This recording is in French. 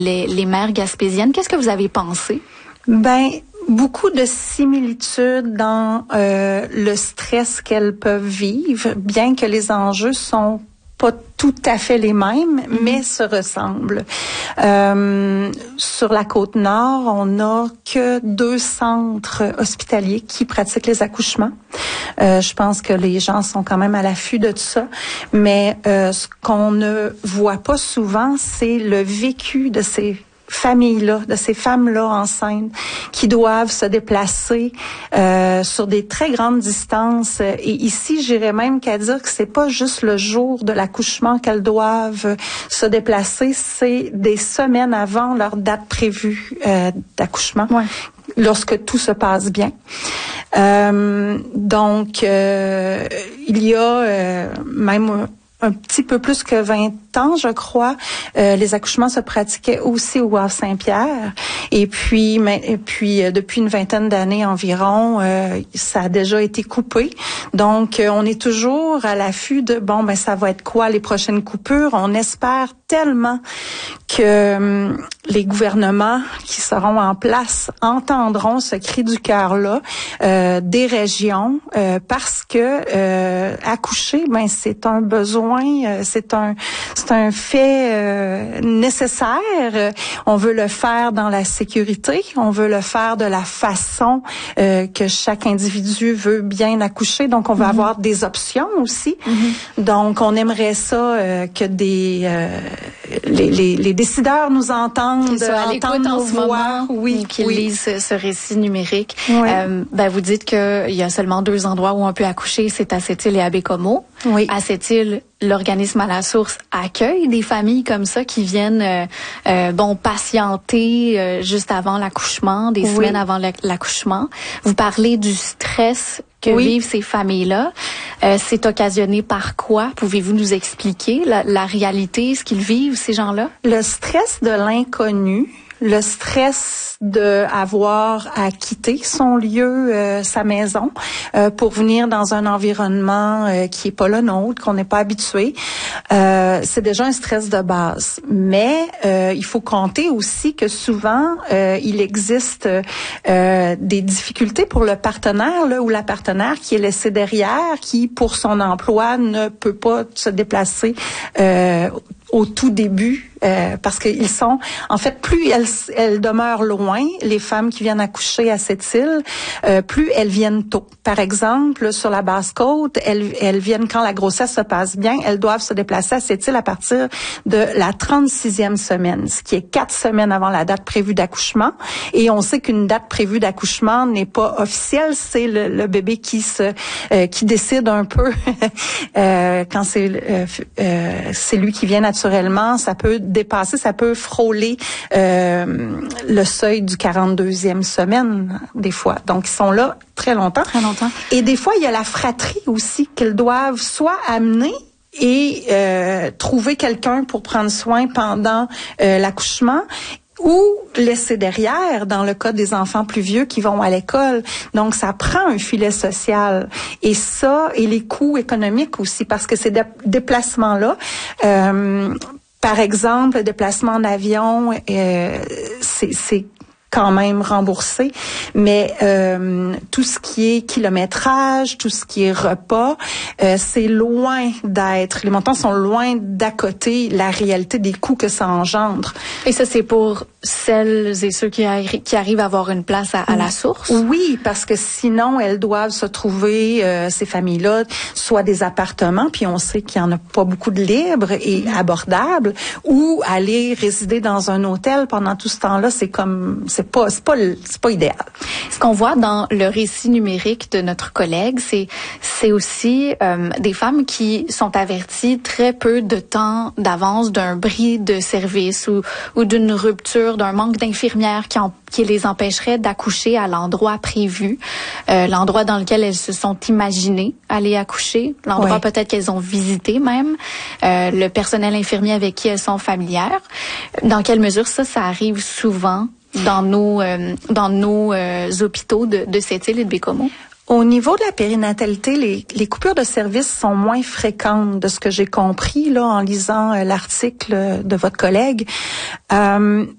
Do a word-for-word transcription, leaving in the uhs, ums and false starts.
les, les mères gaspésiennes. Qu'est-ce que vous avez pensé? Ben, beaucoup de similitudes dans euh, le stress qu'elles peuvent vivre, bien que les enjeux sont pas tout à fait les mêmes, mm-hmm. mais se ressemblent. Euh, sur la Côte-Nord, on n'a que deux centres hospitaliers qui pratiquent les accouchements. Euh, je pense que les gens sont quand même à l'affût de tout ça, mais euh, ce qu'on ne voit pas souvent, c'est le vécu de ces familles-là, de ces femmes-là enceintes qui doivent se déplacer euh, sur des très grandes distances. Et ici, j'irais même qu'à dire que c'est pas juste le jour de l'accouchement qu'elles doivent se déplacer, c'est des semaines avant leur date prévue euh, d'accouchement. Ouais. Lorsque tout se passe bien. Euh, donc, euh, il y a euh, même un petit peu plus que vingt ans, je crois, euh, les accouchements se pratiquaient aussi au Havre-Saint-Pierre. Et puis, mais, et puis euh, depuis une vingtaine d'années environ, euh, ça a déjà été coupé. Donc, euh, on est toujours à l'affût de, bon, ben ça va être quoi les prochaines coupures? On espère tellement que euh, les gouvernements qui seront en place entendront ce cri du cœur-là euh, des régions, euh, parce que euh, accoucher, ben c'est un besoin, euh, c'est un c'est un fait euh, nécessaire. On veut le faire dans la sécurité, on veut le faire de la façon euh, que chaque individu veut bien accoucher. Donc, on va mm-hmm. avoir des options aussi. Mm-hmm. Donc, on aimerait ça euh, que des euh, les, les, les décideurs nous entendent, qu'ils soient à l'écoute en ce moment, oui, qu'ils oui. lisent ce, ce récit numérique. Oui. Euh, ben, vous dites qu'il y a seulement deux endroits où on peut accoucher, c'est à Sept-Îles et à Baie-Comeau. Oui. À Sept-Îles, l'organisme à la source accueille des familles comme ça qui viennent euh, euh, bon patienter euh, juste avant l'accouchement, des oui. semaines avant l'accouchement. Vous parlez du stress que oui. vivent ces familles-là. Euh, c'est occasionné par quoi? Pouvez-vous nous expliquer la, la réalité, ce qu'ils vivent, ces gens-là? Le stress de l'inconnu, le stress de avoir à quitter son lieu, euh, sa maison, euh, pour venir dans un environnement euh, qui est pas le nôtre, qu'on n'est pas habitué. Euh, c'est déjà un stress de base. Mais euh, il faut compter aussi que souvent euh, il existe euh, des difficultés pour le partenaire là, ou la partenaire qui est laissé derrière, qui pour son emploi ne peut pas se déplacer euh, au tout début. Euh, parce qu'ils sont, en fait, plus elles, elles demeurent loin, les femmes qui viennent accoucher à Sept-Îles, euh, plus elles viennent tôt. Par exemple, sur la Basse-Côte, elles, elles viennent quand la grossesse se passe bien, elles doivent se déplacer à Sept-Îles à partir de la trente-sixième semaine, ce qui est quatre semaines avant la date prévue d'accouchement. Et on sait qu'une date prévue d'accouchement n'est pas officielle, c'est le, le bébé qui se, euh, qui décide un peu euh, quand c'est, euh, euh, c'est lui qui vient naturellement, ça peut dépasser, ça peut frôler euh, le seuil du quarante-deuxième semaine des fois. Donc, ils sont là très longtemps. Très longtemps. Et des fois, il y a la fratrie aussi qu'ils doivent soit amener et euh, trouver quelqu'un pour prendre soin pendant euh, l'accouchement, ou laisser derrière, dans le cas des enfants plus vieux qui vont à l'école. Donc, ça prend un filet social. Et ça, et les coûts économiques aussi, parce que ces dé- déplacements-là, euh, par exemple, le déplacement en avion, euh, c'est, c'est quand même remboursé, mais euh, tout ce qui est kilométrage, tout ce qui est repas, euh, c'est loin d'être, les montants sont loin d'à côté la réalité des coûts que ça engendre. Et ça, c'est pour celles et ceux qui, arri- qui arrivent à avoir une place à, à la source? Oui, parce que sinon, elles doivent se trouver, euh, ces familles-là, soit des appartements, puis on sait qu'il y en a pas beaucoup de libres et mmh. abordables, ou aller résider dans un hôtel pendant tout ce temps-là, c'est comme, c'est pas, c'est pas, c'est pas idéal. Ce qu'on voit dans le récit numérique de notre collègue, c'est, c'est aussi euh, des femmes qui sont averties très peu de temps d'avance d'un bris de service ou, ou d'une rupture, d'un manque d'infirmières qui, en, qui les empêcherait d'accoucher à l'endroit prévu, euh, l'endroit dans lequel elles se sont imaginées aller accoucher, l'endroit oui. peut-être qu'elles ont visité même, euh, le personnel infirmier avec qui elles sont familières. Dans quelle mesure ça, ça arrive souvent dans nos euh, dans nos euh, hôpitaux de, de Sept-Îles et de Baie-Comeau? Au niveau de la périnatalité, les, les coupures de service sont moins fréquentes, de ce que j'ai compris là en lisant euh, l'article de votre collègue. Euh,